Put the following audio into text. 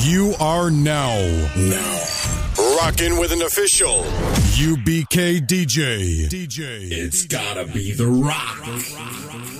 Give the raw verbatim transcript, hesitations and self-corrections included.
You are now, now, rocking with an official U B K D J. D J. It's gotta be The Rock.